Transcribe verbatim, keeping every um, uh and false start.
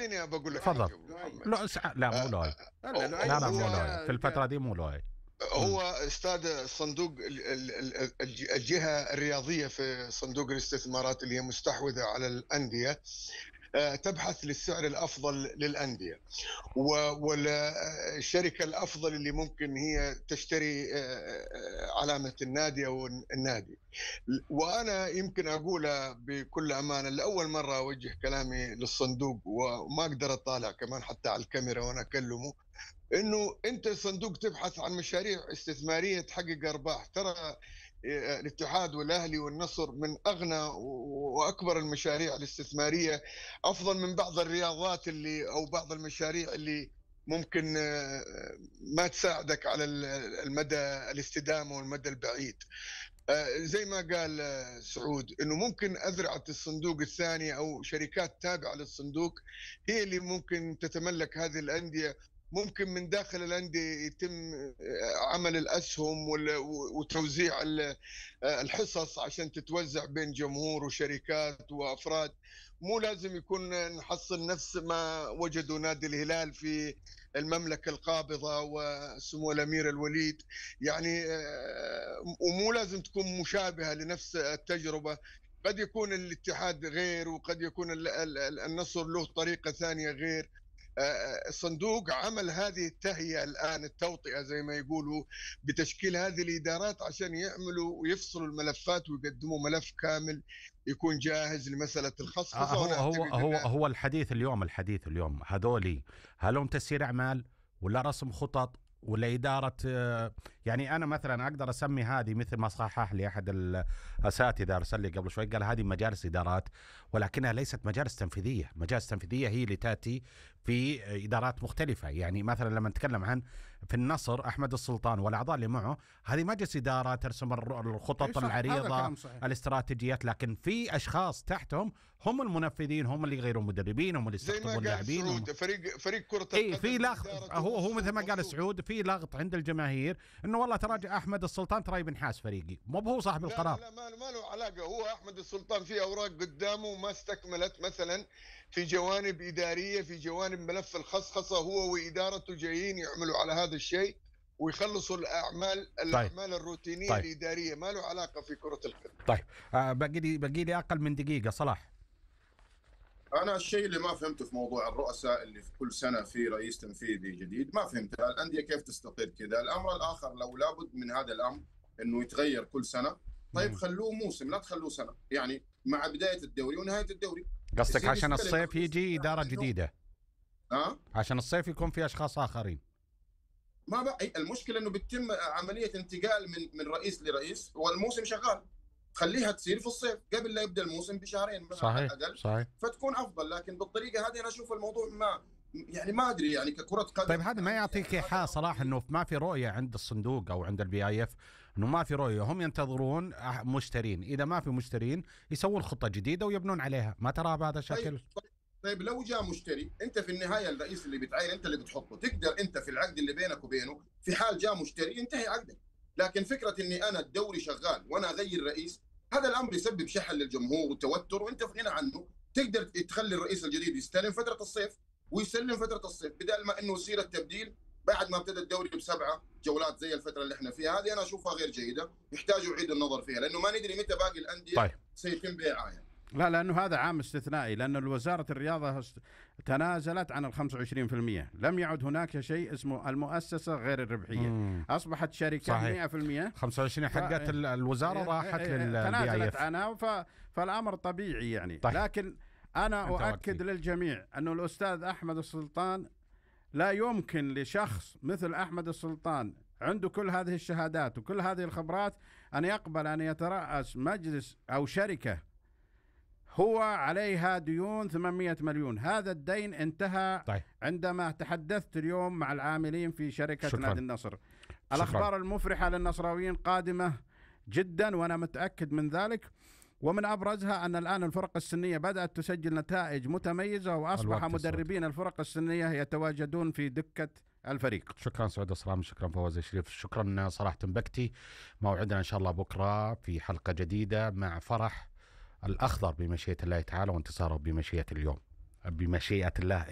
خليني بقول لك تفضل. حاجه ابو محمد. لا اسع... لا مو لوي. آه، لا لا مو لوي في الفتره دي، مو لوي. هو استاذ صندوق الجهه الرياضيه في صندوق الاستثمارات اللي هي مستحوذه على الانديه، تبحث للسعر الافضل للانديه، والشركه الافضل اللي ممكن هي تشتري علامه النادي او النادي. وانا يمكن اقولها بكل امانه، لاول مره اوجه كلامي للصندوق وما اقدر اطالع كمان حتى على الكاميرا وانا اكلمه، انه انت صندوق تبحث عن مشاريع استثماريه تحقق ارباح. ترى الاتحاد والاهلي والنصر من اغنى واكبر المشاريع الاستثماريه، افضل من بعض الرياضات اللي او بعض المشاريع اللي ممكن ما تساعدك على المدى الاستدامه والمدى البعيد. زي ما قال سعود انه ممكن اذرعه الصندوق الثاني او شركات تابعه للصندوق هي اللي ممكن تتملك هذه الانديه. ممكن من داخل الانديه يتم عمل الاسهم وتوزيع الحصص عشان تتوزع بين جمهور وشركات وافراد. مو لازم يكون نحصل نفس ما وجدوا نادي الهلال في المملكه القابضه وسمو الامير الوليد، يعني ومو لازم تكون مشابهه لنفس التجربه. قد يكون الاتحاد غير، وقد يكون النصر له طريقه ثانيه غير. الصندوق عمل هذه التهيئة الآن، التوطئة زي ما يقولوا، بتشكيل هذه الإدارات عشان يعملوا ويفصلوا الملفات ويقدموا ملف كامل يكون جاهز لمسألة الخصخصة. هو هو هو هو الحديث اليوم الحديث اليوم هذولي هل هم تسيير أعمال ولا رسم خطط ولا إدارة؟ يعني أنا مثلا أقدر أسمي هذه مثل ما صحح لي أحد الأساتذة أرسل لي قبل شوي، قال هذه مجالس إدارات ولكنها ليست مجالس تنفيذية. مجالس تنفيذية هي اللي تأتي في إدارات مختلفة. يعني مثلا لما نتكلم عن في النصر أحمد السلطان والأعضاء اللي معه، هذه مجلس إدارة ترسم الخطط العريضة الاستراتيجيات، لكن في أشخاص تحتهم هم المنفذين، هم اللي يغيرون مدربين، هم اللي يستقطبون اللاعبين. هم... فريق فريق كرة القدم اي في لغط. هو هو مثل ما قال سعود، في لغط عند الجماهير انه والله ترى احمد السلطان ترى بنحاس فريقي، مو هو صاحب القرار. لا لا ما له علاقة. هو أحمد السلطان في أوراق قدامه ما استكملت، مثلا في جوانب إدارية، في جوانب ملف الخصخصة، هو وإدارته جايين يعملوا على هذا الشيء ويخلصوا الأعمال الأعمال طيب. الروتينية طيب. الإدارية ما له علاقة في كرة القدم. طيب آه باقي لي باقي لي أقل من دقيقة. صلاح، أنا الشيء اللي ما فهمته في موضوع الرؤساء اللي في كل سنة في رئيس تنفيذي جديد، ما فهمتها. الأندية كيف تستقر كذا؟ الأمر الآخر لو لابد من هذا الأمر إنه يتغير كل سنة، طيب مم. خلوه موسم، لا تخلوه سنة، يعني مع بداية الدوري ونهاية الدوري. قصدك عشان الصيف يجي إدارة جديدة؟ ها؟ عشان الصيف يكون في أشخاص آخرين. ما بقى المشكلة إنه بتتم عملية انتقال من من رئيس لرئيس والموسم شغال. خليها تصير في الصيف قبل لا يبدا الموسم بشهرين صحيح اقل صحيح فتكون افضل. لكن بالطريقه هذه انا اشوف الموضوع ما يعني ما ادري يعني ككره قدم. طيب هذا ما يعطيك ايحاء صراحه انه ما في رؤيه عند الصندوق او عند البي اي اف، انه ما في رؤيه، هم ينتظرون مشترين، اذا ما في مشترين يسوون خطه جديده ويبنون عليها. ما ترى بهذا الشكل؟ طيب, طيب لو جاء مشتري، انت في النهايه الرئيس اللي بتعين انت اللي بتحطه، تقدر انت في العقد اللي بينك وبينه في حال جاء مشتري ينتهي عقدك. لكن فكره اني انا الدوري شغال وانا اغير رئيس، هذا الامر يسبب شحن للجمهور وتوتر، وانت في غنى عنه. تقدر تخلي الرئيس الجديد يستلم فتره الصيف ويسلم فتره الصيف، بدل ما انه يصير التبديل بعد ما ابتدى الدوري بسبعه جولات زي الفتره اللي احنا فيها. هذه انا اشوفها غير جيده، يحتاجوا يعيد النظر فيها، لانه ما ندري متى باقي الانديه طيب. سيتم بيعها يعني. لا، لانه هذا عام استثنائي، لان وزاره الرياضه تنازلت عن ال خمسة وعشرين بالمئة، لم يعد هناك شيء اسمه المؤسسه غير الربحيه. مم. اصبحت شركات مئة بالمئة. خمسة وعشرين حقت ف... الوزاره راحت لل تنازلت عنها، ف... فالامر طبيعي يعني. طيب. لكن انا اؤكد للجميع انه الاستاذ احمد السلطان لا يمكن لشخص مثل احمد السلطان عنده كل هذه الشهادات وكل هذه الخبرات ان يقبل ان يترأس مجلس او شركه هو عليها ديون ثمانمئة مليون. هذا الدين انتهى طيب. عندما تحدثت اليوم مع العاملين في شركة شكرا. نادي النصر. الأخبار شكرا. المفرحة للنصراويين قادمة جدا وأنا متأكد من ذلك، ومن أبرزها أن الآن الفرق السنية بدأت تسجل نتائج متميزة، وأصبح مدربين الفرق السنية يتواجدون في دكة الفريق. شكرا سعود الصرامي، شكرا فواز الشريف، شكرا صلاح تنبكتي. موعدنا إن شاء الله بكرة في حلقة جديدة مع فرح الأخضر بمشيئة الله تعالى وانتصاره بمشيئة اليوم بمشيئة الله.